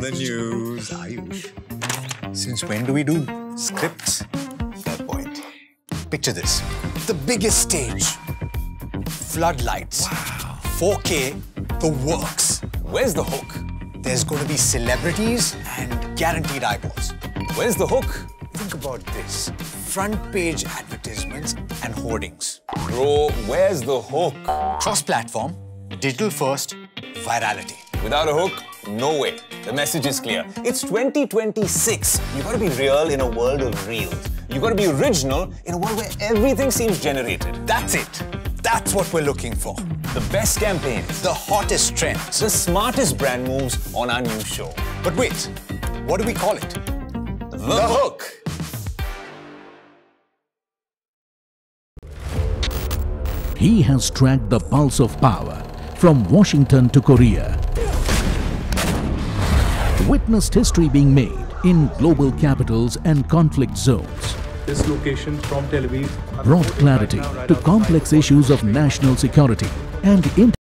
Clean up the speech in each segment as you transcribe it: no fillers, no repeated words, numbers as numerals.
the news, Ayush. Since when do we do scripts? Fair point. Picture this. The biggest stage. Floodlights. Wow. 4K, the works. Where's the hook? There's going to be celebrities and guaranteed eyeballs. Where's the hook? Think about this. Front page advertisements and hoardings. Bro, where's the hook? Cross-platform, digital first, virality. Without a hook, no way. The message is clear. It's 2026. You gotta be real in a world of reels. You gotta be original in a world where everything seems generated. That's it. That's what we're looking for. The best campaigns. The hottest trends. The smartest brand moves on our new show. But wait, what do we call it? The hook. He has tracked the pulse of power from Washington to Korea. Witnessed history being made in global capitals and conflict zones. This location from Tel Aviv Brought clarity to complex issues of national security and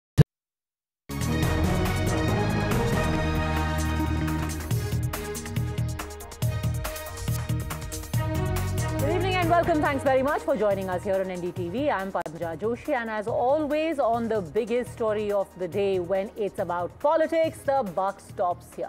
Welcome, thanks very much for joining us here on NDTV. I'm Padmaja Joshi, and as always on the biggest story of the day, when it's about politics, the buck stops here.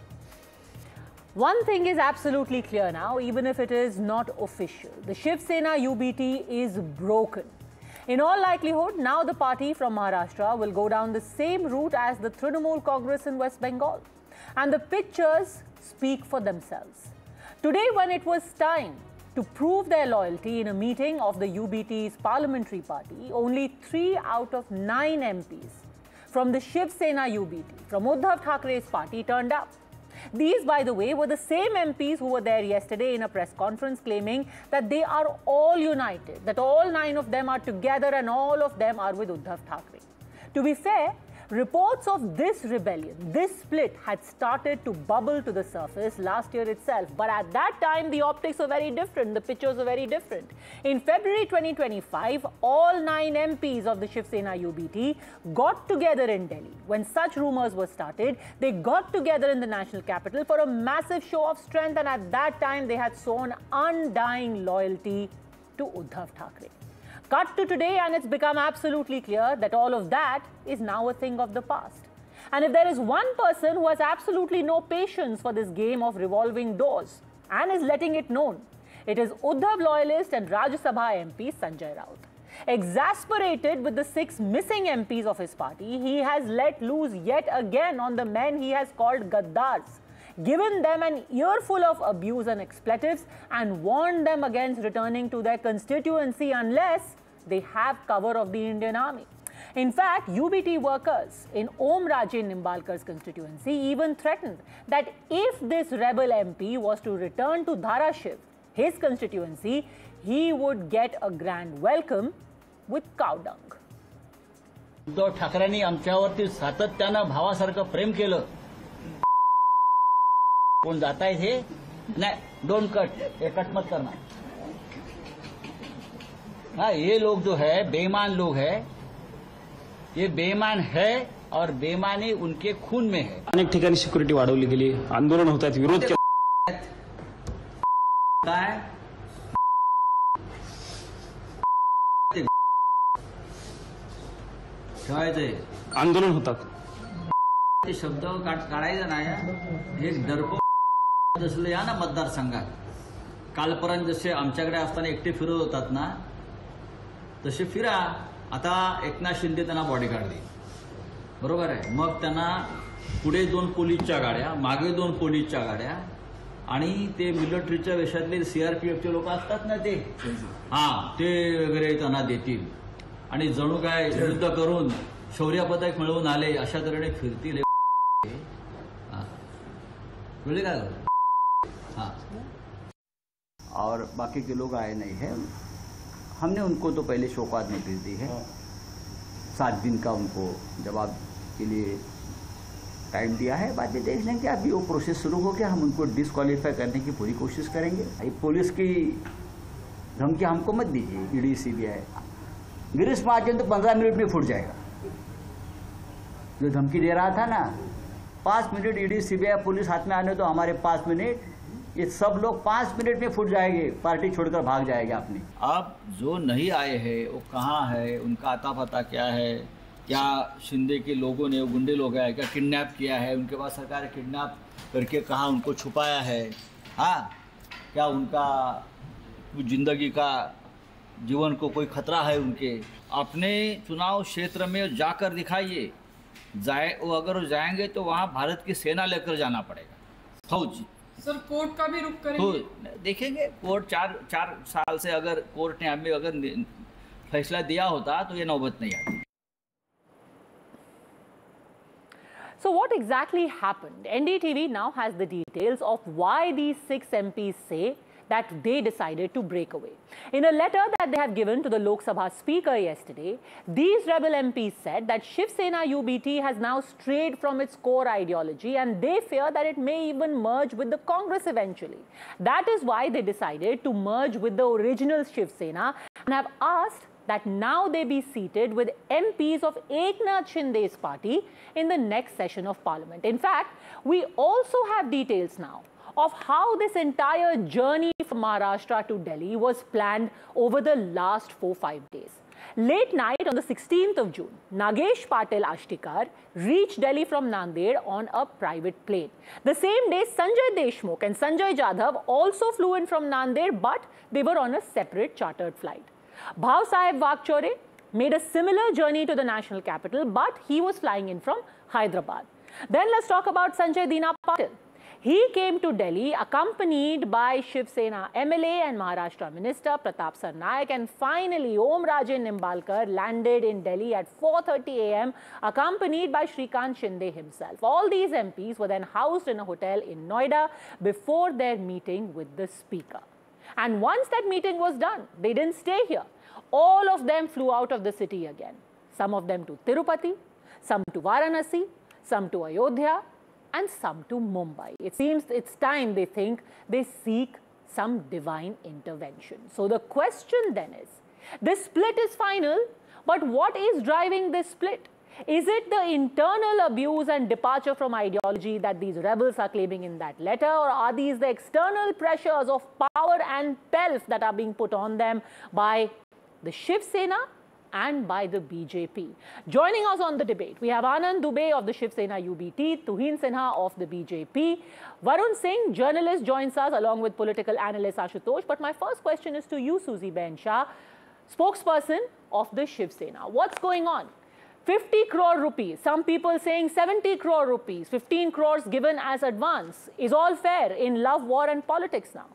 One thing is absolutely clear now, even if it is not official. The Shiv Sena UBT is broken. In all likelihood, now the party from Maharashtra will go down the same route as the Trinamool Congress in West Bengal. And the pictures speak for themselves. Today, when it was time to prove their loyalty in a meeting of the UBT's parliamentary party, only 3 out of 9 MPs from the Shiv Sena UBT, from Uddhav Thackeray's party, turned up. These, by the way, were the same MPs who were there yesterday in a press conference claiming that they are all united, that all 9 of them are together and all of them are with Uddhav Thackeray. To be fair, reports of this rebellion, this split, had started to bubble to the surface last year itself. But at that time, the optics were very different. The pictures were very different. In February 2025, all 9 MPs of the Shiv Sena UBT got together in Delhi. When such rumors were started, they got together in the national capital for a massive show of strength. And at that time, they had shown undying loyalty to Uddhav Thackeray. Cut to today, and it's become absolutely clear that all of that is now a thing of the past. And if there is one person who has absolutely no patience for this game of revolving doors and is letting it known, it is Uddhav loyalist and Rajya Sabha MP Sanjay Raut. Exasperated with the 6 missing MPs of his party, he has let loose yet again on the men he has called Gaddars, given them an earful of abuse and expletives, and warned them against returning to their constituency unless they have cover of the Indian Army. In fact, UBT workers in Om Raje Nimbalkar's constituency even threatened that if this rebel MP was to return to Dharashiv, his constituency, he would get a grand welcome with cow dung. Uddhav ठाकरेंनी आमच्यावरती सातत्यानं भावासारखं प्रेम केलं. कौन जाता है थे? नहीं, don't cut, ये cut मत करना. हाँ, ये लोग जो है बेईमान लोग है, ये बेईमान है और बेईमानी उनके खून में है. अनेक ठिकाणी सिक्युरिटी वाढवली गेली, आंदोलन होत आहेत, विरोध केला. काय ठेवायचंय? आंदोलन होतात. ते शब्द काढायचा नाही. एक डरपो जसले या ना मतदारसंघात कालपर्यंत जसे आमच्याकडे असताना एकटे फिरत होतात ना, तसे फिरा. आता एकनाथ शिंदे त्यांना बॉडीगार्ड देईल, बरोबर आहे. मग त्यांना पुढे 2 पोलीसच्या गाड्या, मागे 2 पोलीसच्या गाड्या, आणि ते मिलिटरीच्या वेशातले सीआरपीएफचे लोक असतात ना, ते ते वगैरे त्यांना देतील. आणि जणू काय युद्ध करून शौर्य पदक मिळवून आले अशा तऱ्हेने फिरतील. हाँ, और बाकी के लोग आए नहीं हैं. हमने उनको तो पहले शोकात नोटिस दी है. 7 दिन का उनको जवाब के लिए टाइम दिया है. बाद में देख लेंगे. अभी वो प्रोसेस शुरू हो गया, हम उनको डिस्क्वालीफाई करने की पूरी कोशिश करेंगे. पुलिस की धमकी हमको मत दीजिए. ईडी सीबीआई गिरीश महाजन तो 15 मिनट में फूट जाएगा. जो धमकी दे रहा था ना, 5 मिनट ईडी सीबीआई पुलिस हाथ में आने तो हमारे 5 मिनट, ये सब लोग 5 मिनट में फुट जाएंगे, पार्टी छोड़कर भाग जाएंगे अपनी। अब जो नहीं आए हैं वो कहाँ है, उनका आता पता क्या है, क्या शिंदे के लोगों ने, गुंडे लोग हैं क्या किडनैप किया है, उनके पास सरकार ने किडनैप करके कहाँ उनको छुपाया है, हाँ क्या उनका जिंदगी का जीवन को कोई खतरा है उनके। अपने चुनाव क्षेत्र में जाकर दिखाइए, वो अगर जाएंगे तो वहाँ भारत की सेना लेकर जाना पड़ेगा, फौज। सर कोर्ट का भी रुख करेंगे? तो देखेंगे कोर्ट, चार साल से अगर कोर्ट ने हमें अगर फैसला दिया होता तो ये नौबत नहीं आती। So what exactly happened? NDTV now has the details of why these 6 MPs say that they decided to break away. In a letter that they have given to the Lok Sabha Speaker yesterday, these rebel MPs said that Shiv Sena UBT has now strayed from its core ideology and they fear that it may even merge with the Congress eventually. That is why they decided to merge with the original Shiv Sena and have asked that now they be seated with MPs of Eknath Shinde's party in the next session of Parliament. In fact, we also have details now of how this entire journey from Maharashtra to Delhi was planned over the last 4-5 days. Late night on the 16th of June, Nagesh Patil Ashtikar reached Delhi from Nanded on a private plane. The same day, Sanjay Deshmukh and Sanjay Jadhav also flew in from Nanded, but they were on a separate chartered flight. Bhav Saheb Wagchore made a similar journey to the national capital, but he was flying in from Hyderabad. Then let's talk about Sanjay Dina Patil. He came to Delhi accompanied by Shiv Sena MLA and Maharashtra Minister Pratap Sarnaik, and finally Om Raje Nimbalkar landed in Delhi at 4:30 AM accompanied by Shrikant Shinde himself. All these MPs were then housed in a hotel in Noida before their meeting with the Speaker. And once that meeting was done, they didn't stay here. All of them flew out of the city again. Some of them to Tirupati, some to Varanasi, some to Ayodhya, and some to Mumbai. It seems it's time, they think, they seek some divine intervention. So the question then is, this split is final, but what is driving this split? Is it the internal abuse and departure from ideology that these rebels are claiming in that letter, or are these the external pressures of power and pelf that are being put on them by the Shiv Sena and by the BJP? Joining us on the debate, we have Anand Dubey of the Shiv Sena UBT, Tuhin Sinha of the BJP, Varun Singh, journalist, joins us along with political analyst Ashutosh. But my first question is to you, Susie Ben Shah, spokesperson of the Shiv Sena. What's going on? 50 crore rupees, some people saying 70 crore rupees, 15 crores given as advance. Is all fair in love, war and politics now?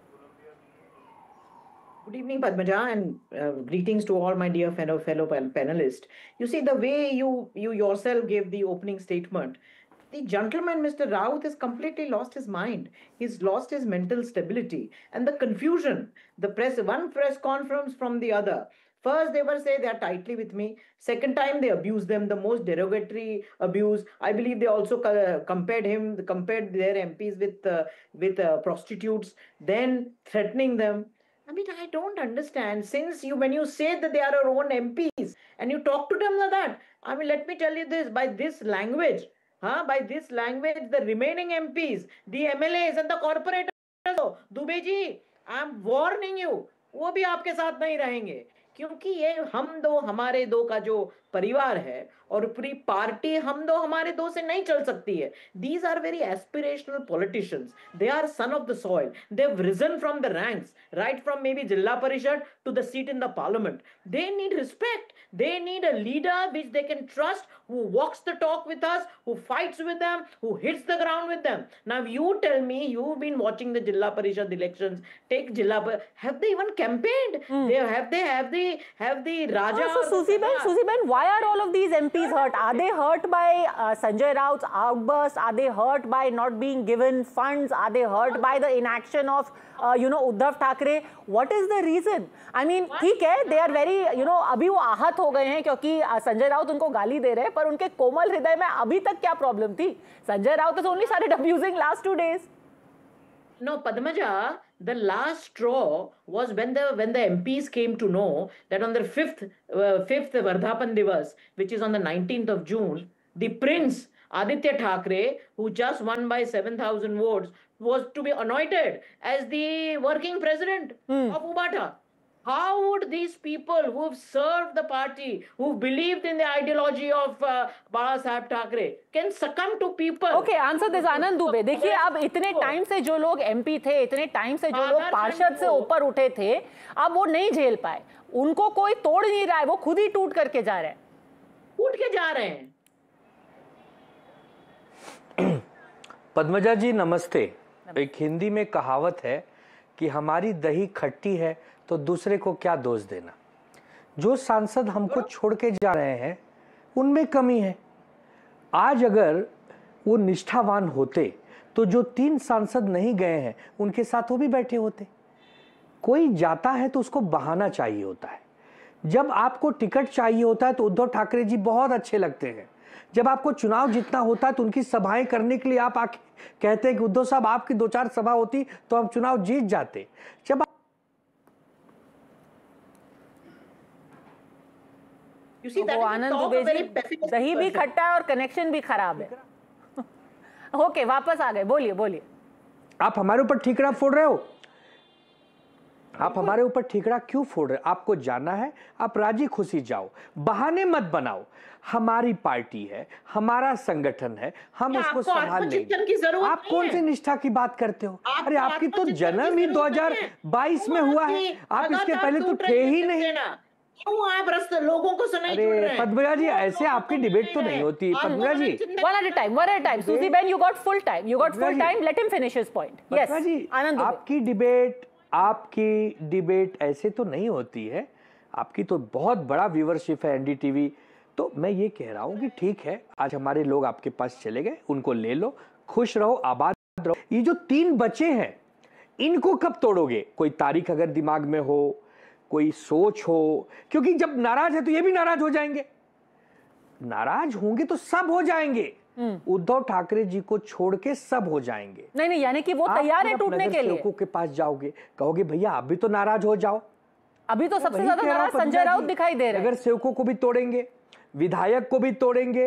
Good evening, Padmaja, and greetings to all my dear fellow panelists. You see, the way you yourself gave the opening statement, the gentleman, Mr. Raut, has completely lost his mind. He's lost his mental stability and the confusion. One press conference from the other. First, they were say they are tightly with me. Second time, they abused them, the most derogatory abuse. I believe they also compared their MPs with prostitutes, then threatening them. I mean, I don't understand. Since when you say that they are our own MPs and you talk to them like that, I mean, let me tell you this, by this language, the remaining MPs, the MLAs and the corporators, Dubey ji, I'm warning you, वो भी आपके साथ नहीं रहेंगे, क्योंकि ये हमारे दो का जो परिवार है और पूरी पार्टी हम दो हमारे दो से नहीं चल सकती है. These are very aspirational politicians. They are son of the soil. They've risen from the ranks, right from maybe Jilla Parishad to the seat in the parliament. They need respect. They need a leader which they can trust, who walks the talk with us, who fights with them, who hits the ground with them. Now you tell me, you've been watching the Jilla Parishad elections. Take Jilla, have they even campaigned? Have the Raja? So Susie Ben, why are all of these MPs hurt? Are they hurt by Sanjay Raut's outburst? Are they hurt by not being given funds? Are they hurt by the inaction of Uddhav Thackeray? What is the reason? I mean, ठीक है, they are very, अभी वो आहत हो गए हैं क्योंकि संजय राउत उनको गाली दे रहे हैं, पर उनके कोमल हृदय में अभी तक क्या प्रॉब्लम थी? Sanjay Raut has only started abusing last 2 days. No, Padmaja, the last straw was when the MPs came to know that on their fifth Vardhapan Divas, which is on the 19th of June, the prince Aditya Thackeray, who just won by 7,000 votes, was to be anointed as the working president of UBATA. How would these people who've served the party, who believed in the ideology of Baba Saheb Thackeray, can succumb to people? Okay, answer this, Anand Dubey. देखिए, अब इतने time से जो लोग MP थे, इतने time से जो लोग पार्षद से ऊपर उठे थे, अब वो नहीं झेल पाए. उनको कोई तोड़ नहीं रहा है, वो खुद ही टूट करके जा रहे हैं. टूट के जा रहे हैं. पद्मजा जी नमस्ते. एक हिंदी में कहावत है कि हमारी दही खट्टी है तो दूसरे को क्या दोष देना. जो सांसद हमको छोड़ के जा रहे हैं उनमें कमी है. आज अगर वो निष्ठावान होते तो जो 3 सांसद नहीं गए हैं उनके साथ वो भी बैठे होते. कोई जाता है तो उसको बहाना चाहिए होता है. जब आपको टिकट चाहिए होता है तो उद्धव ठाकरे जी बहुत अच्छे लगते हैं. जब आपको चुनाव जीतना होता है तो उनकी सभाएं करने के लिए आप आके कहते हैं कि उद्धव साहब आपकी 2-4 सभा होती तो हम चुनाव जीत जाते. जब वो आनंद दुबे जी, दही भी खट्टा है और कनेक्शन भी खराब है. ओके, वापस आ गए. बोलिए बोलिए. आप हमारे ऊपर ठीकरा फोड़ रहे हो. आप हमारे ऊपर ठीकरा क्यों फोड़ रहे हो? आपको जाना है, आप राजी खुशी जाओ, बहाने मत बनाओ. हमारी पार्टी है, हमारा संगठन है, हम उसको संभाल लेंगे. आप कौन सी निष्ठा की बात करते हो? अरे आपकी तो जन्म ही 2022 में हुआ है. आप इसके पहले तो थे ही नहीं. क्यों आप लोगों को सुनाई छोड़ रहे हैं? पद्मजा जी, ऐसे आपकी डिबेट तो नहीं होती. पद्मजा जी, one at a time. Susie Ben, you got full time. Let him finish his point. Yes, आनंद दुबे. आपकी डिबेट ऐसे तो नहीं होती है. आपकी तो बहुत बड़ा व्यूवरशिप है NDTV. तो मैं ये कह रहा हूँ कि ठीक है, आज हमारे लोग आपके पास चले गए, उनको ले लो, खुश रहो, आबाद रहो. ये जो 3 बचे हैं इनको कब तोड़ोगे? कोई तारीख अगर दिमाग में हो, कोई सोच हो, क्योंकि जब नाराज है तो ये भी नाराज हो जाएंगे. नाराज होंगे तो सब हो जाएंगे. उद्धव ठाकरे जी को छोड़ के सब हो जाएंगे. नहीं, यानी कि वो तैयार है टूटने के लिए. सेवकों के पास जाओगे, कहोगे भैया आप भी तो नाराज हो जाओ. अभी तो सबसे ज्यादा नाराज संजय राउत दिखाई दे रहे हैं. अगर सेवकों को भी तोड़ेंगे, विधायक को भी तोड़ेंगे.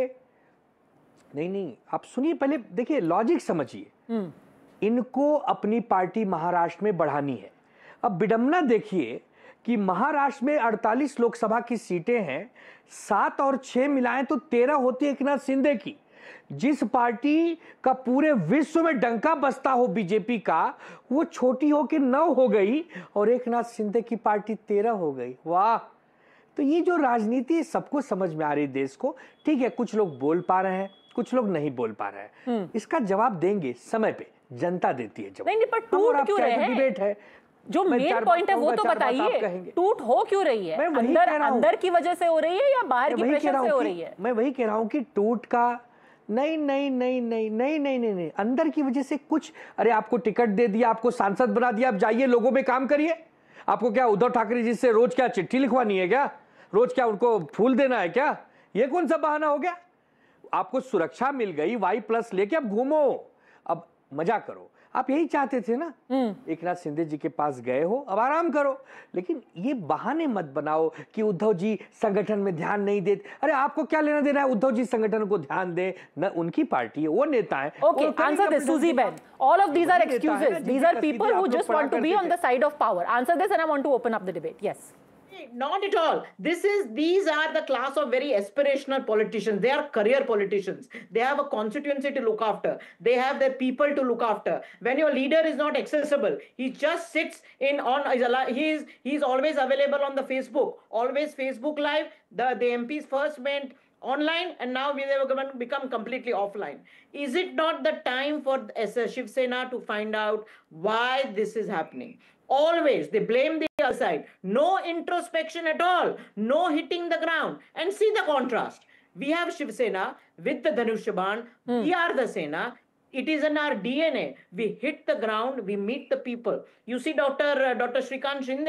नहीं, आप सुनिए पहले, देखिए लॉजिक समझिए. इनको अपनी पार्टी महाराष्ट्र में बढ़ानी है. अब विडंबना देखिए कि महाराष्ट्र में 48 लोकसभा की सीटें हैं, 7 और 6 मिलाएं तो 13 होती है एकनाथ शिंदे की. जिस पार्टी का पूरे विश्व में डंका बजता हो बीजेपी का, वो छोटी हो के 9 हो गई और एकनाथ शिंदे की पार्टी 13 हो गई. वाह. तो ये जो राजनीति सबको समझ में आ रही देश को. ठीक है, कुछ लोग बोल पा रहे हैं, कुछ लोग नहीं बोल पा रहे हैं. इसका जवाब देंगे समय पे, जनता देती है जवाब. नहीं, पर टूट क्यों रहे हैं? डिबेट है. जो मेन पॉइंट है वो तो बताइए. टूट हो क्यों रही है? अंदर की वजह से हो रही है या बाहर की प्रेशर से हो रही है? मैं वही कह रहा हूँ कि टूट का नहीं, अंदर की वजह से कुछ. अरे आपको टिकट दे दिया, आपको सांसद बना दिया, आप जाइए लोगों में काम करिए. आपको क्या उद्धव ठाकरे जी से रोज क्या चिट्ठी लिखवानी है क्या? रोज क्या उनको फूल देना है क्या? ये कौन सा बहाना हो गया? आपको सुरक्षा मिल गई, Y+ लेके अब घूमो, अब मजा करो. आप यही चाहते थे ना. एकनाथ शिंदे जी के पास गए हो, अब आराम करो. लेकिन ये बहाने मत बनाओ कि उद्धव जी संगठन में ध्यान नहीं देते. अरे आपको क्या लेना देना है उद्धव जी संगठन को ध्यान दे? न उनकी पार्टी है, वो नेता है. Okay, answer this, Susie Ben. All of these are excuses. These are people who just want to be on the side of power. Answer this and I want to open up the debate. Yes. Not at all. These are the class of very aspirational politicians. They are career politicians. They have a constituency to look after. They have their people to look after. When your leader is not accessible, he just sits in on. He's always available on the Facebook. Always Facebook Live. The MPs first went online and now they were going to become completely offline. Is it not the time for Shiv Sena to find out why this is happening? Always they blame the other side. No introspection at all. No hitting the ground. And see the contrast. We have Shiv Sena with the Dhanushyaban. We are the Sena. It is in our DNA. We hit the ground. We meet the people. You see Dr. Shrikant Shinde.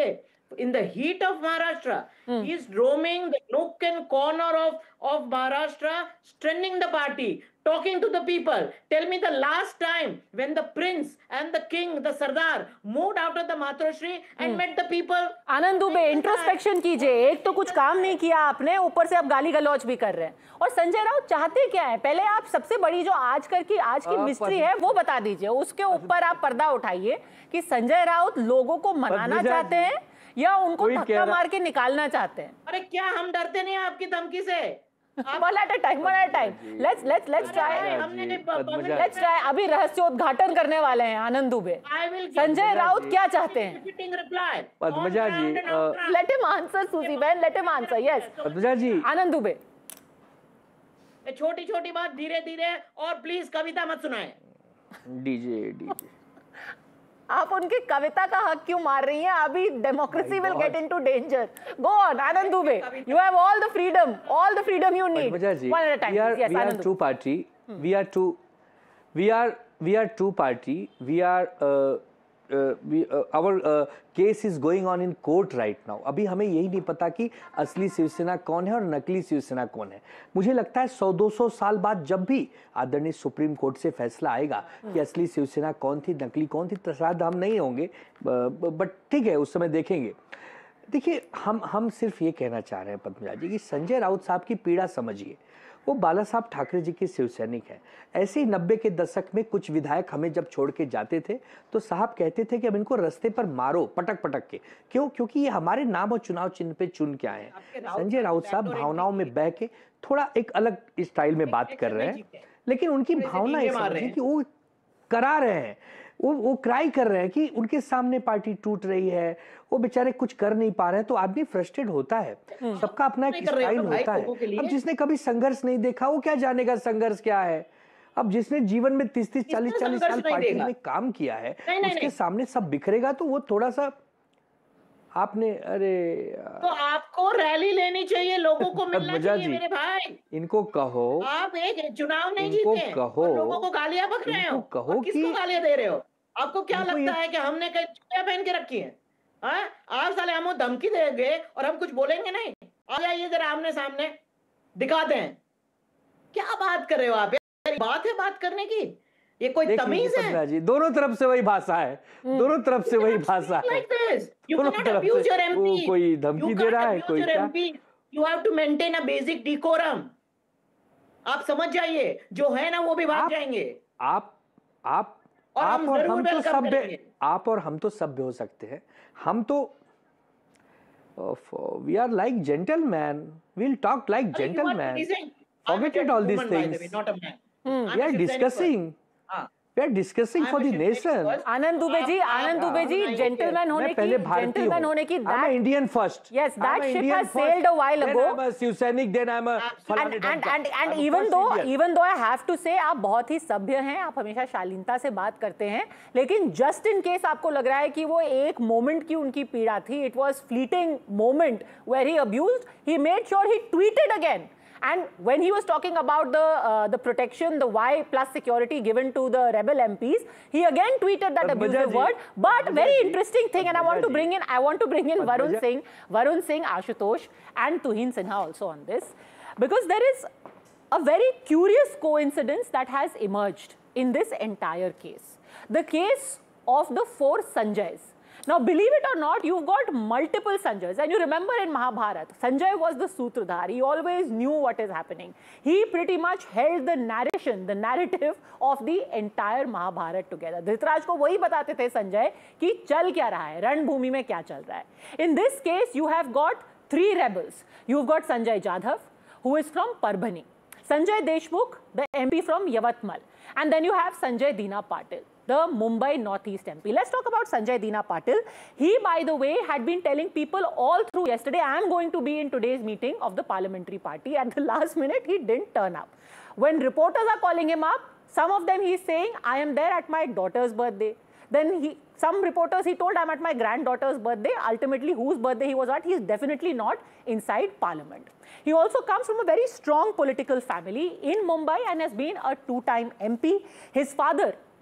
in the heat of Maharashtra, he is roaming the nook and corner of Maharashtra, strengthening the party, talking to the people. Tell me the last time when the prince and the king, the Sardar, moved out of the Matrashri and met the people. Anand Dubey, introspection कीजिए. एक तो कुछ काम नहीं किया आपने, ऊपर से आप गाली गलौज भी कर रहे हैं. और संजय राउत चाहते क्या है? पहले आप सबसे बड़ी जो आज की मिस्ट्री है वो बता दीजिए. उसके ऊपर आप पर्दा उठाइए कि संजय राउत लोगों को मनाना चाहते हैं या उनको धक्का मार के निकालना चाहते हैं. अरे क्या हम डरते नहीं आपकी धमकी से? One at a time. Let's try. अभी रहस्योद्घाटन करने वाले हैं आनंद दुबे. संजय राउत क्या चाहते हैं? पद्मजा जी, let him answer, Susie Ben. Let him answer. Yes. Padmaja जी, आनंद दुबे. छोटी छोटी बात धीरे धीरे, और प्लीज कविता मत सुनाएं. डीजे आप उनकी कविता का हक क्यों मार रही हैं? अभी democracy will get into danger. Go on Anand Dubey. You have all the freedom you need. One at a time. Yes, we are two party. We are two party. Our case is going on in court right now. अभी हमें यही नहीं पता कि असली शिवसेना कौन है और नकली शिवसेना कौन है. मुझे लगता है 100-200 साल बाद जब भी आदरणीय सुप्रीम कोर्ट से फैसला आएगा कि असली शिवसेना कौन थी, नकली कौन थी, तो शायद हम नहीं होंगे, बट ठीक है, उस समय देखेंगे. देखिए, हम सिर्फ ये कहना चाह रहे हैं पद्मजा जी कि संजय राउत साहब की पीड़ा समझिए. वो बाला साहब ठाकरे जी के शिवसैनिक हैं. ऐसे ही 90 के दशक में कुछ विधायक हमें जब छोड़ के जाते थे तो साहब कहते थे कि अब इनको रास्ते पर मारो पटक के. क्यों? क्योंकि ये हमारे नाम और चुनाव चिन्ह पे चुन के आए हैं. संजय राउत साहब भावनाओं में बह के थोड़ा एक अलग स्टाइल में बात कर रहे हैं, लेकिन उनकी भावना ये समझिए कि वो करा रहे हैं, वो क्राई कर रहे हैं कि उनके सामने पार्टी टूट रही है, वो बेचारे कुछ कर नहीं पा रहे हैं. तो आदमी फ्रस्ट्रेट होता है. सबका अपना एक स्टाइल होता है. अब जिसने कभी संघर्ष नहीं देखा वो क्या जानेगा संघर्ष क्या है. अब जिसने जीवन में 30-40 साल पार्टी में काम किया है, उसके सामने सब बिखरेगा तो वो थोड़ा सा आपने तो आपको रैली लेनी चाहिए, लोगों को मिलना चाहिए मेरे भाई. इनको कहो आप एक चुनाव नहीं जीते, कहो लोगों को गालियां बक रहे हो. कहो किसको गालियां दे रहे हो? आपको क्या लगता है कि हमने कहीं जूतियां पहन के रखी है? आप साले हमको धमकी देंगे और हम कुछ बोलेंगे नहीं? आ जाइए जरा आमने सामने, दिखाते हैं. क्या बात कर रहे हो आप? बात है बात करने की, ये कोई तमीज है? जी, दोनों तरफ से वही भाषा है. दोनों तरफ से वही भाषा है. दोनों तरफ से कोई धमकी दे रहा है, कोई क्या. You have to maintain a basic decorum. आप समझ जाइए, जो है ना वो भी भाग जाएंगे. आप और हम तो सभ्य हो सकते हैं. हम तो we are like gentlemen. We'll talk like gentlemen. Forget it all these things. We are discussing. We are discussing for the nation. Anand Dubey ji, gentleman होने की I'm Indian first. Yes, that ship has sailed a while ago. Then I'm a Shivsainik, then I'm a and even though I have to say आप बहुत ही सभ्य हैं, आप हमेशा शालीनता से बात करते हैं, लेकिन just in case आपको लग रहा है कि वो एक moment की उनकी पीड़ा थी, it was fleeting moment where he abused, he made sure he tweeted again. And when he was talking about the protection, the Y plus security given to the rebel MPs, he again tweeted that abusive word. But very interesting thing, and I want to bring in Varun Singh, Ashutosh, and Tuhin Sinha also on this, because there is a very curious coincidence that has emerged in this entire case. The case of the 4 Sanjays. Now, believe it or not, you've got multiple Sanjays. And you remember in Mahabharata, Sanjay was the Sutradhar. He always knew what is happening. He pretty much held the narrative of the entire Mahabharata together. Dhritraj को वही बताते थे संजय कि चल क्या रहा है, रणभूमि में क्या चल रहा है. In this case, you have got 3 rebels. You've got Sanjay Jadhav, who is from Parbhani. Sanjay Deshmukh, the MP from Yavatmal. And then you have Sanjay Dina Patil, the Mumbai Northeast MP. Let's talk about Sanjay Dina Patil. He, by the way, had been telling people all through yesterday, I am going to be in today's meeting of the parliamentary party. At the last minute, he didn't turn up. When reporters are calling him up, some of them he's saying, I am there at my daughter's birthday. Then some reporters he told, I'm at my granddaughter's birthday. Ultimately, whose birthday he was at, he's definitely not inside parliament. He also comes from a very strong political family in Mumbai and has been a 2-time MP. His father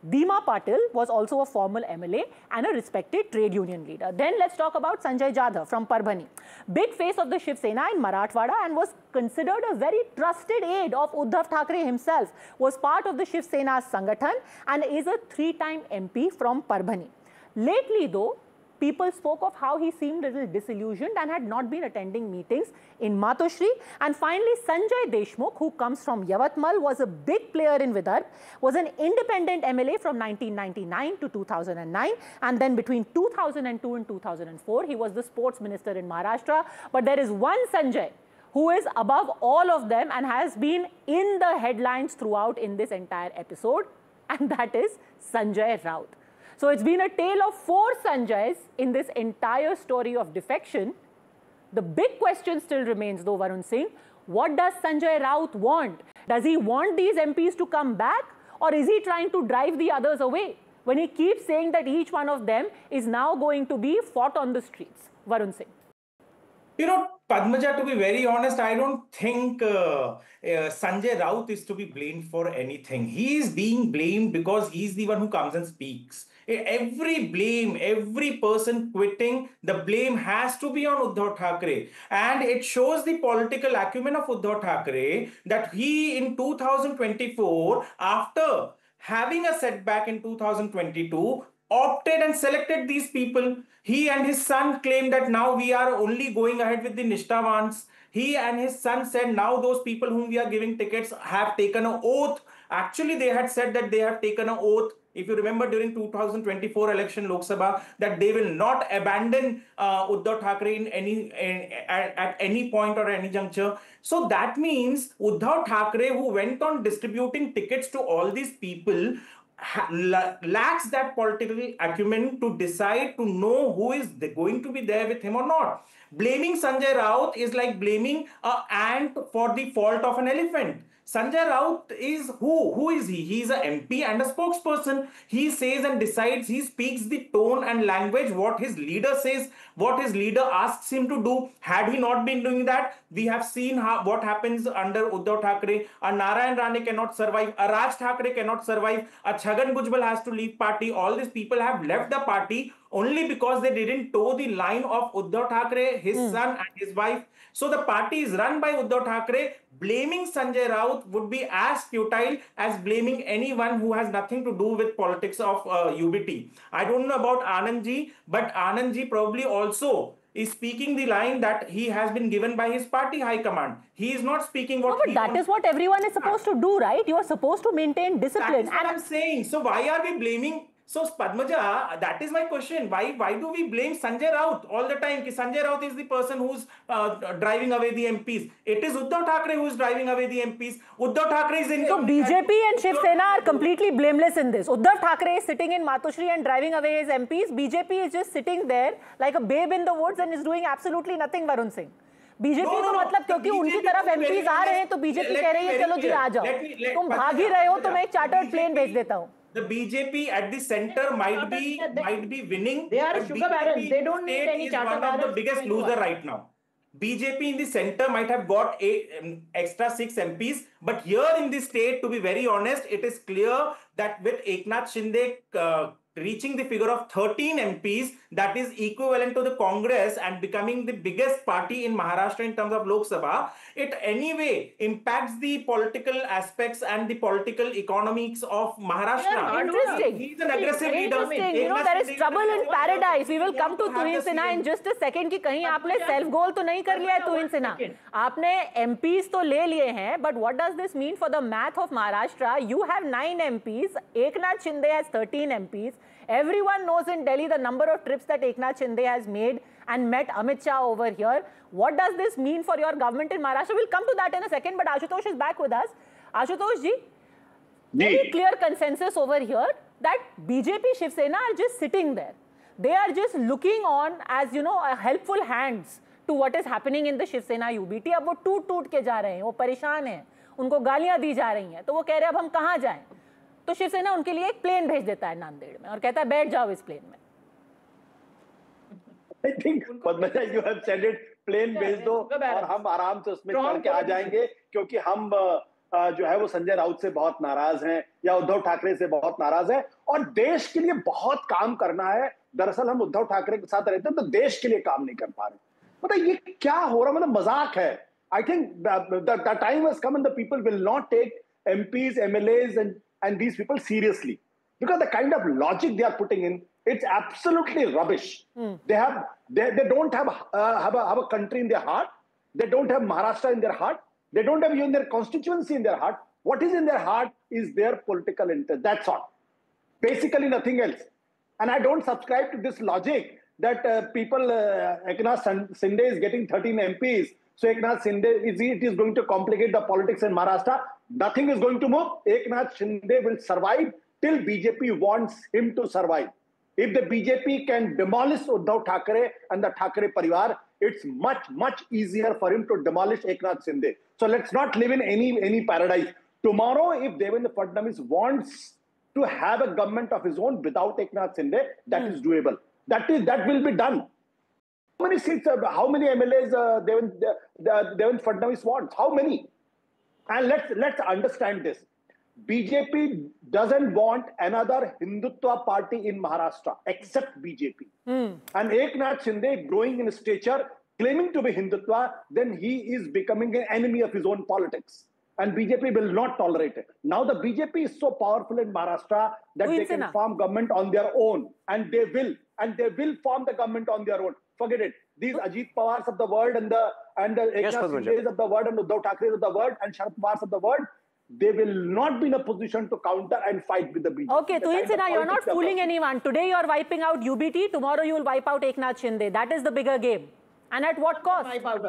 Dima Patil was also a former MLA and a respected trade union leader. Then let's talk about Sanjay Jadhav from Parbhani. Big face of the Shiv Sena in Marathwada and was considered a very trusted aide of Uddhav Thackeray himself, was part of the Shiv Sena's Sangathan and is a 3-time MP from Parbhani. Lately though, people spoke of how he seemed a little disillusioned and had not been attending meetings in Matoshri. And finally, Sanjay Deshmukh, who comes from Yavatmal, was a big player in Vidarbha, was an independent MLA from 1999 to 2009. And then between 2002 and 2004, he was the sports minister in Maharashtra. But there is one Sanjay who is above all of them and has been in the headlines throughout in this entire episode, and that is Sanjay Raut. So it's been a tale of 4 Sanjays in this entire story of defection. The big question still remains though, Varun Singh, what does Sanjay Raut want? Does he want these MPs to come back, or is he trying to drive the others away when he keeps saying that each one of them is now going to be fought on the streets? Varun Singh. You know, Padmaja, to be very honest, I don't think Sanjay Raut is to be blamed for anything. He is being blamed because he's the one who comes and speaks. Every blame, every person quitting, the blame has to be on Uddhav Thackeray. And it shows the political acumen of Uddhav Thackeray that he in 2024, after having a setback in 2022, opted and selected these people. He and his son claimed that now we are only going ahead with the Nishthavans. He and his son said now those people whom we are giving tickets have taken an oath. Actually, they had said that they have taken an oath. If you remember during 2024 election Lok Sabha, that they will not abandon Uddhav Thackeray at any point or any juncture. So that means Uddhav Thackeray, who went on distributing tickets to all these people, lacks that political acumen to decide, to know who is going to be there with him or not. Blaming Sanjay Raut is like blaming an ant for the fault of an elephant. Sanjay Raut is who? Who is he? He is an MP and a spokesperson. He says and decides, he speaks the tone and language, what his leader says, what his leader asks him to do. Had he not been doing that, we have seen what happens under Uddhav Thackeray. A Narayan Rane cannot survive. A Raj Thackeray cannot survive. A Chhagan Bhujbal has to leave party. All these people have left the party only because they didn't toe the line of Uddhav Thackeray, his son and his wife. So the party is run by Uddhav Thackeray. Blaming Sanjay Raut would be as futile as blaming anyone who has nothing to do with politics of UBT. I don't know about Anandji, but Anandji probably also is speaking the line that he has been given by his party high command. He is not speaking what but that is what everyone is supposed to do, right? You are supposed to maintain discipline. That is what I'm saying. So why are we blaming? So Padmaja, that is my question. Why do we blame Sanjay Raut all the time? Ki Sanjay Raut is the person who's driving away the MPs. It is Uddhav Thackeray who is driving away the MPs. Uddhav Thackeray is in... So BJP and Shiv Sena are completely blameless in this. Uddhav Thackeray is sitting in Matoshri and driving away his MPs. BJP is just sitting there like a babe in the woods and is doing absolutely nothing, Varun Singh. BJP को मतलब क्योंकि उनकी तरफ MPs आ रहे हैं तो BJP कह रही है चलो जी आ जाओ तुम भाग ही रहे हो तो मैं एक चार्टर्ड प्लेन भेज देता हूं. The BJP at the center might be winning. They are sugar barons. They don't need any charter barons. One of the biggest loser right now. BJP in the center might have got extra 6 MPs, but here in the state, to be very honest, it is clear that with Eknath Shinde reaching the figure of 13 MPs, that is equivalent to the Congress and becoming the biggest party in Maharashtra in terms of Lok Sabha, it anyway impacts the political aspects and the political economics of Maharashtra. Yeah, interesting. He's an aggressive leader. Interesting. You know, there is trouble in paradise. We will come to Tuhin Sinha in just a second कि कहीं आपने self goal तो नहीं कर लिया है Tuhin Sinha. आपने MPs तो ले लिए हैं, but what does this mean for the math of Maharashtra? You have 9 MPs. Eknath Shinde has 13 MPs. Everyone knows in Delhi the number of trips that Eknath Shinde has made and met Amit Shah over here. What does this mean for your government in Maharashtra? We'll come to that in a second, but Ashutosh is back with us. Ashutosh ji, very clear consensus over here that BJP Shiv Sena are just sitting there. They are just looking on as, you know, helpful hands to what is happening in the Shiv Sena UBT. अब वो टूट के जा रहे हैं, वो परेशान हैं, उनको गालियां दी जा रही हैं, तो वो कह रहे हैं अब हम कहाँ जाएं? तो शिवसेना उनके लिए एक प्लेन भेज देता है नांदेड़ में और कहता है बैठ जाओ इस प्लेन में. I think Padmaja, you have said it, plane भेज दो और हम आराम से उसमें चढ़ के आ जाएंगे क्योंकि हम जो है वो संजय राउत से बहुत नाराज हैं या उद्धव ठाकरे से बहुत नाराज हैं और देश के लिए बहुत काम करना है। दरअसल हम उद्धव ठाकरे के साथ रहते हैं तो देश के लिए काम नहीं कर पा रहे। मतलब ये क्या हो रहा, मतलब मजाक है। I think the time has come and the people will not take MPs, MLAs and these people seriously because the kind of logic they are putting in, it's absolutely rubbish. They don't have a country in their heart. They don't have Maharashtra in their heart. They don't have even their constituency in their heart. What is in their heart is their political interest. That's all. Basically nothing else. And I don't subscribe to this logic that Eknath Shinde is getting 13 MPs. So Eknath Shinde, it is going to complicate the politics in Maharashtra. Nothing is going to move. Eknath Shinde will survive till BJP wants him to survive. If the BJP can demolish Uddhav Thackeray and the Thackeray Parivar, it's much, much easier for him to demolish Eknath Shinde. So let's not live in any paradise. Tomorrow, if Devendra Fadnavis wants to have a government of his own without Eknath Shinde, that is doable. That will be done. How many seats, how many MLAs Devendra Fadnavis wants? How many? And let's understand this. BJP doesn't want another Hindutva party in Maharashtra except BJP. And Eknath Shinde growing in stature, claiming to be Hindutva, then he is becoming an enemy of his own politics. And BJP will not tolerate it. Now the BJP is so powerful in Maharashtra that they can form government on their own. And they will form the government on their own. Forget it. These Ajit Pawars of the world and the Eknath Shindes of the world and Uddhav Thackeray of the world and Sharad Pawars of the world, they will not be in a position to counter and fight with the BJP. Okay, Tuhin Sinha, you're not fooling anyone. Today you're wiping out UBT, tomorrow you will wipe out Eknath Shinde. That is the bigger game. And at what cost?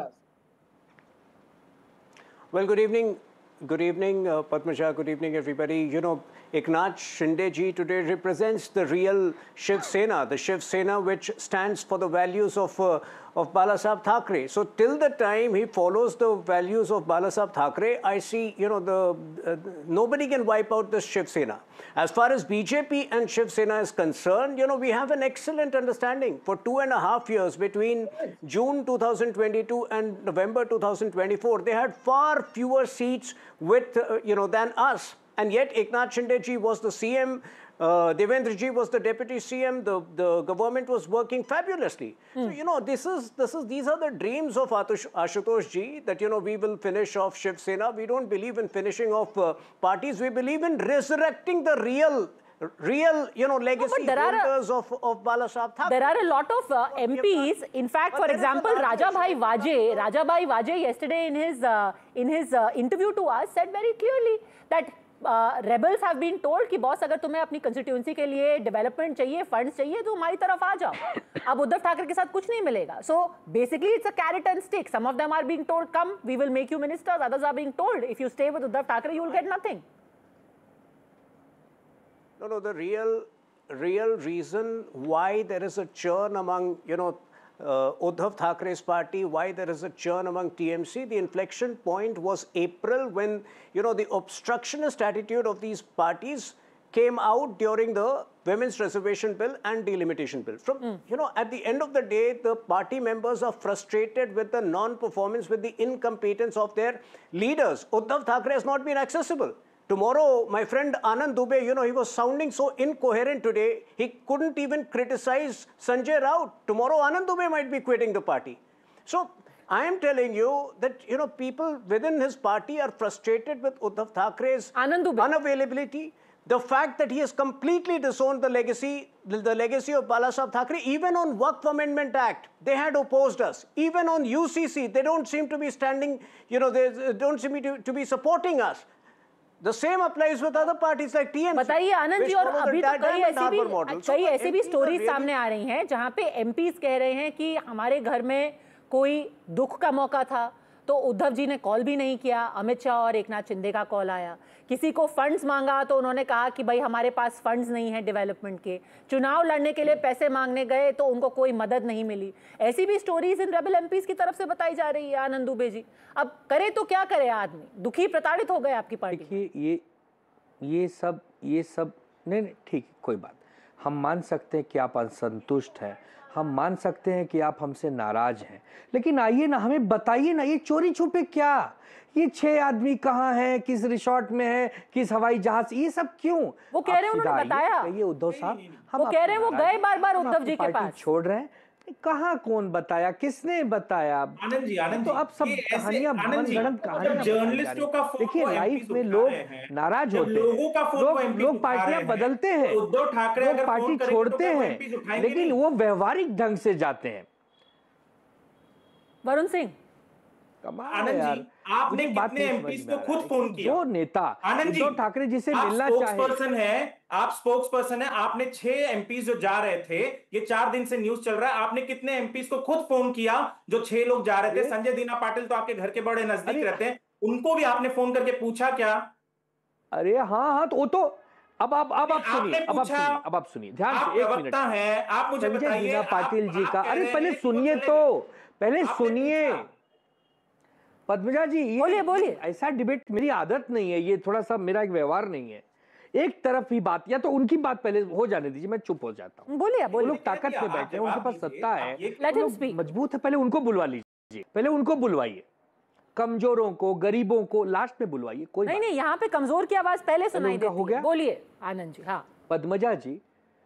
Well, good evening. Good evening, Padmaja. Good evening, everybody. You know, Eknath Shinde ji today represents the real Shiv Sena, the Shiv Sena which stands for the values of Balasaheb Thackeray. So till the time he follows the values of Balasaheb Thackeray, I see, you know, nobody can wipe out the Shiv Sena. As far as BJP and Shiv Sena is concerned, you know, we have an excellent understanding. For 2.5 years, between June 2022 and November 2024, they had far fewer seats with, you know, than us. And yet Eknath Shinde ji was the CM, Devendra ji was the deputy CM, the government was working fabulously. So, you know, these are the dreams of Ashutosh ji, that, you know, we will finish off Shiv Sena. We don't believe in finishing off parties. We believe in resurrecting the real, you know, legacy holders of Balasaheb Thackeray. There are a lot of MPs. In fact, for example, Rajabhai Vaje yesterday in his interview to us said very clearly that rebels have been told कि boss अगर तुम्हें अपनी constituency के लिए development चाहिए, funds चाहिए, तो हमारी तरफ आ जाओ. अब उद्धव ठाकरे के साथ कुछ नहीं मिलेगा. So basically it's a carrot and stick. Some of them are being told come we will make you ministers, others are being told if you stay with Uddhav Thackeray you will get nothing. No, the real reason why there is a churn among, you know, Uddhav Thakray's party, why there is a churn among TMC, the inflection point was April, when, you know, the obstructionist attitude of these parties came out during the Women's Reservation Bill and Delimitation Bill. From, you know, at the end of the day, the party members are frustrated with the non-performance, with the incompetence of their leaders. Uddhav Thackeray has not been accessible. Tomorrow, my friend Anand Dubey, you know, he was sounding so incoherent today, he couldn't even criticize Sanjay Raut. Tomorrow, Anand Dubey might be quitting the party. So, I am telling you that, you know, people within his party are frustrated with Uddhav Thakray's unavailability. The fact that he has completely disowned the legacy of Balasaheb Thackeray, even on Waqf Amendment Act, they had opposed us. Even on UCC, they don't seem to be standing, you know, they don't seem to be supporting us. The same applies with other parties like TMC. बताइए आनंद जी, और अभी तो कई ऐसी भी stories सामने आ रही हैं जहां पे एमपीज कह रहे हैं कि हमारे घर में कोई दुख का मौका था तो उद्धव जी ने कॉल भी नहीं किया, अमित शाह और एकनाथ शिंदे का कॉल आया. किसी को फंड्स मांगा तो उन्होंने कहा कि भाई हमारे पास फंड्स नहीं है डेवलपमेंट के. चुनाव लड़ने के लिए पैसे मांगने गए तो उनको कोई मदद नहीं मिली. ऐसी भी स्टोरीज इन रेबल एमपीज की तरफ से बताई जा रही है. आनंद दुबे जी, अब करे तो क्या करे आदमी, दुखी प्रताड़ित हो गए आपकी पार्टी. देखिए ये सब नहीं ठीक, कोई बात. हम मान सकते हैं कि आप असंतुष्ट हैं, हम मान सकते हैं कि आप हमसे नाराज हैं, लेकिन आइए ना, हमें बताइए ना, ये चोरी छुपे क्या, ये 6 आदमी कहाँ हैं, किस रिसोर्ट में है, किस हवाई जहाज, ये सब क्यों? वो कह रहे हैं उन्होंने बताया, कहिए उद्धव साहब, वो कह रहे हैं वो गए बार-बार उद्धव जी के पास, छोड़ रहे हैं, कहाँ, कौन बताया, किसने बताया? आनंद जी, तो अब सब कहानियां, मनगढ़ंत कहानियां, जर्नलिस्टों का फोन, देखिए लाइफ में लोग नाराज होते हैं, लोग पार्टियां बदलते हैं, उद्धव ठाकरे लोग पार्टी छोड़ते हैं, लेकिन वो व्यवहारिक ढंग से जाते हैं। वरुण सिंह, आनंद जी, आपने कितने एमपीज को खुद फोन किया? जो नेता उद्धव ठाकरे जी से मिलना चाहे, आप स्पोक्स पर्सन है, आपने 6 एमपीज जो जा रहे थे, ये 4 दिन से न्यूज चल रहा है, आपने कितने एमपीज को खुद फोन किया जो 6 लोग जा रहे थे? संजय दीना पाटिल तो आपके घर के बड़े नजदीक रहते हैं, उनको भी आपने फोन करके पूछा क्या? अरे हाँ, तो वो तो अब आप सुनिए ध्यान से, 1 मिनट है, आप मुझे संजय बताइए, दीना पाटिल जी का, अरे पहले सुनिए तो, पहले सुनिए पद्मजा जी, बोलिए, ऐसा डिबेट मेरी आदत नहीं है, ये थोड़ा सा मेरा एक व्यवहार नहीं है, एक तरफ ही बात, या तो उनकी बात पहले हो जाने दीजिए, मैं चुप हो जाता हूँ। बोलिए, वो लोग ताकत में बैठे हैं, उनके पास सत्ता है, मजबूत है, पहले उनको बुलवा लीजिए, पहले उनको बुलवाइए, कमजोरों को, गरीबों को लास्ट में बुलवाइए। कोई नहीं, यहाँ पे कमजोर की आवाज पहले सुनाई देती हो गया। बोलिए आनंद जी। हाँ, पद्मजा जी,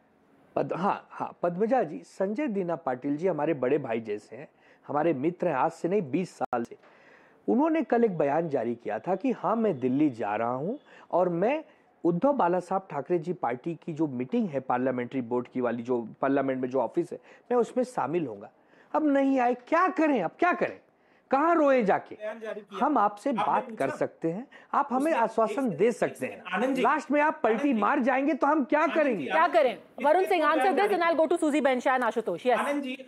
पद्मजा जी, संजय दीना पाटिल जी हमारे बड़े भाई जैसे हैं, हमारे मित्र हैं, आज से नहीं 20 साल से। उन्होंने कल एक बयान जारी किया था कि हाँ, मैं दिल्ली जा रहा हूं और मैं उद्धव बाला साहब ठाकरे जी पार्टी की जो मीटिंग है पार्लियामेंट्री बोर्ड की वाली, जो पार्लियामेंट में जो ऑफिस है, मैं उसमें शामिल होऊंगा। अब नहीं आए, क्या करें, अब क्या करें, कहां रोए जाके? हम आपसे बात कर सकते हैं, आप हमें आश्वासन दे सकते हैं, लास्ट में आप पलटी मार जाएंगे तो हम क्या करेंगे? क्या करें? Varun Singh, answer this and I will go to सूजी बेंशा एंड आशुतोष। यस आनंद जी,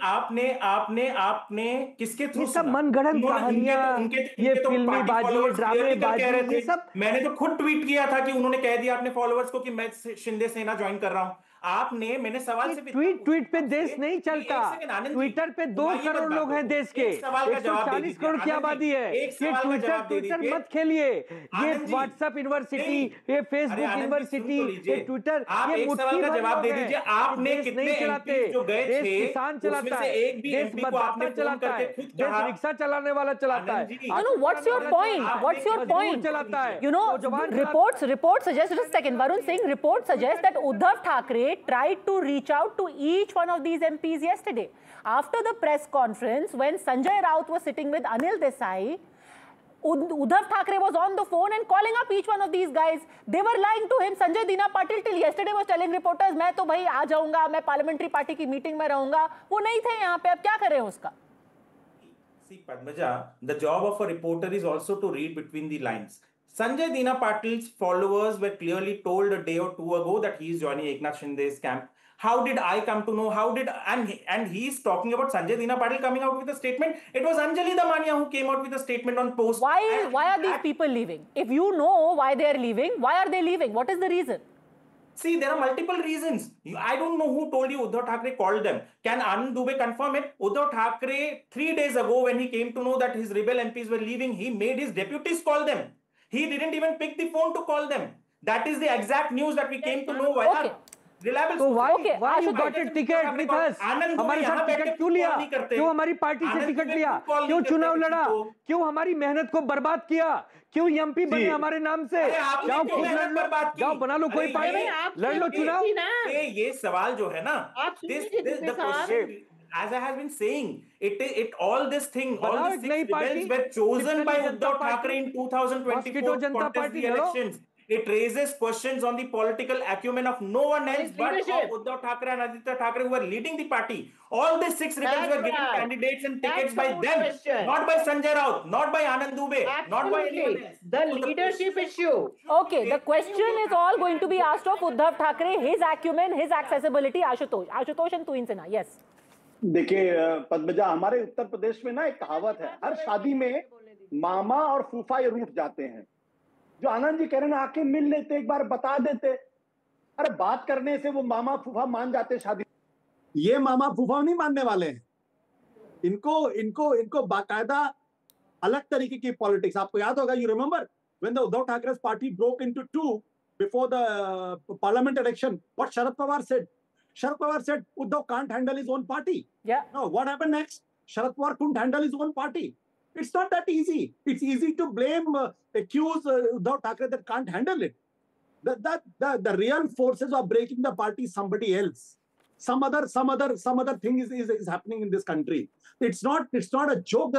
आपने किसके थ्रू? ये सब मनगढ़ंत कहानियां, ये फिल्मी बाजी, ड्रामे बाजी, ये सब। मैंने तो खुद ट्वीट किया था कि उन्होंने कह दिया अपने फॉलोअर्स को कि मैं शिंदे सेना ज्वाइन कर रहा हूं। आपने, मैंने सवाल से ट्वीट पे देश नहीं चलता, ट्विटर पे 2 करोड़ लोग हैं देश के, 140 करोड़ की आबादी है। ये ट्विटर मत खेलिए, ये व्हाट्सएप यूनिवर्सिटी, ये फेसबुक यूनिवर्सिटी, ये ट्विटर, ये मुट्ठी भर जवाब दे दीजिए। आपने कितने चलाते, जो गए थे, देश किसान चलाता है, देश मतदाता चलाता है, देश रिक्शा चलाने वाला चलाता है। What's your point? What's your point? चलाता है, you know, reports suggest, just a second, Varun Singh, reports suggest that Uddhav Thackeray tried to reach out to each one of these MPs yesterday. After the press conference, when Sanjay Raut was sitting with Anil Desai, Uddhav Thackeray was on the phone and calling up each one of these guys. They were lying to him. Sanjay Dina Patil till yesterday was telling reporters, मैं तो भाई आ जाऊंगा, मैं parliamentary party की meeting में रहूंगा। वो नहीं थे यहाँ पे, अब क्या करें उसका? See, Padmaja, the job of a reporter is also to read between the lines. Sanjay Dina Patil's followers were clearly told a day or 2 ago that he is joining Eknath Shinde's camp. How did I come to know? And he's talking about Sanjay Dina Patil coming out with a statement. It was Anjali Damania who came out with a statement on post. Why are these people leaving? If you know why they are leaving, why are they leaving? What is the reason? See, there are multiple reasons. I don't know who told you Uddhav Thackeray called them. Can Anand Dubey confirm it? Uddhav Thackeray, 3 days ago, when he came to know that his rebel MPs were leaving, he made his deputies call them. He didn't even pick the phone to call them. That is the exact news that we came to know via reliable. So why you got a ticket with us? हमारे साथ ticket क्यों लिया? क्यों हमारी party से ticket लिया? क्यों चुनाव लड़ा? क्यों हमारी मेहनत को बर्बाद किया? क्यों एमपी बने हमारे नाम से? जाओ खुद लड़ लो, जाओ बना लो कोई पार्टी, लड़ लो चुनाव। ये सवाल जो है ना, the question, as I have been saying, all this thing, all the 6 rebels were chosen by Uddhav Thackeray in 2024 to contest the elections. It raises questions on the political acumen of no one else but of Uddhav Thackeray and Aditya Thackeray, who were leading the party. All the 6 rebels were given candidates and tickets by them, not by Sanjay Raut, not by Anand Dubey, not by anyone else. The leadership issue. Okay, the question is all going to be asked of Uddhav Thackeray, his acumen, his accessibility. Ashutosh and Tuin Sinha. Yes. देखिए पद्मजा, हमारे उत्तर प्रदेश में ना एक कहावत है, हर शादी में मामा और फूफा ये रूठ जाते हैं। जो आनंद जी कह रहे हैं आके मिल लेते, एक बार बता देते, अरे बात करने से वो मामा फूफा मान जाते शादी। ये मामा फूफा नहीं मानने वाले हैं, इनको बाकायदा अलग तरीके की पॉलिटिक्स। आपको याद होगा, you remember when the Uddhav ठाकरे's party broke into 2 before the parliament election, what Sharad Pawar said, Sharad Pawar said Uddhav can't handle his own party. Yeah. Now, what happened next? Sharad Pawar couldn't handle his own party. It's not that easy. It's easy to blame, accuse Uddhav Thackeray that can't handle it. The real forces of breaking the party is somebody else. Some other thing is happening in this country. It's not a joke.